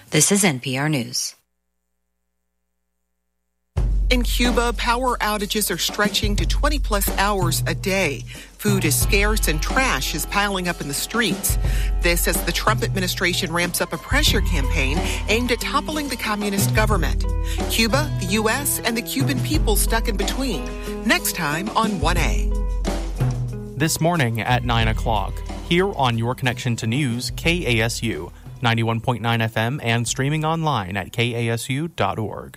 This is NPR News. In Cuba, power outages are stretching to 20-plus hours a day. Food is scarce and trash is piling up in the streets. This as the Trump administration ramps up a pressure campaign aimed at toppling the communist government. Cuba, the U.S., and the Cuban people stuck in between. Next time on 1A. This morning at 9 o'clock, here on Your Connection to News, KASU, 91.9 FM and streaming online at kasu.org.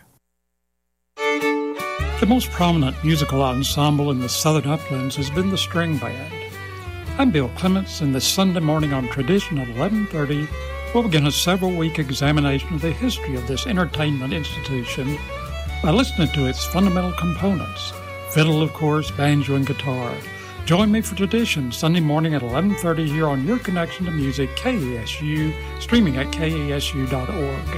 The most prominent musical ensemble in the Southern Uplands has been the String Band. I'm Bill Clements, and this Sunday morning on Tradition at 11:30, we'll begin a several-week examination of the history of this entertainment institution by listening to its fundamental components, fiddle, of course, banjo, and guitar. Join me for Tradition Sunday morning at 11:30 here on Your Connection to Music, KASU, streaming at kasu.org.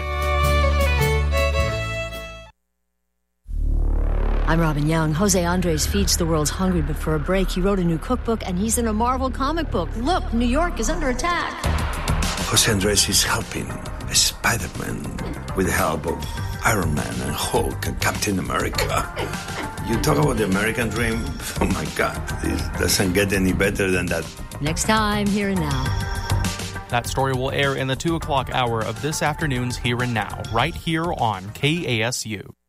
I'm Robin Young. Jose Andres feeds the world's hungry, but for a break, he wrote a new cookbook, and he's in a Marvel comic book. Look, New York is under attack. Jose Andres is helping Spider-Man with the help of Iron Man and Hulk and Captain America. You talk about the American dream? Oh, my God. This doesn't get any better than that. Next time, Here and Now. That story will air in the 2 o'clock hour of this afternoon's Here and Now, right here on KASU.